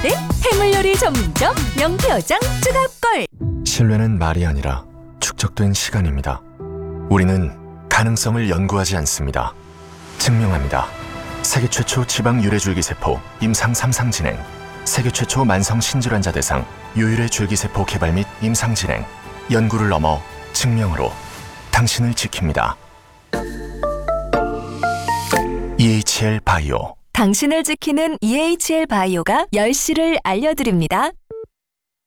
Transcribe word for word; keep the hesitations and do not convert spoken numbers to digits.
때 해물요리 전문점 명태어장 뜨갑걸. 신뢰는 말이 아니라 축적된 시간입니다. 우리는 가능성을 연구하지 않습니다. 증명합니다. 세계 최초 지방 유래줄기세포 임상 삼 상 진행, 세계 최초 만성 신질환자 대상 유유래 줄기세포 개발 및 임상 진행, 연구를 넘어 증명으로 당신을 지킵니다. 이에이치엘 바이오. 당신을 지키는 이에이치엘 바이오가 열 시를 알려드립니다.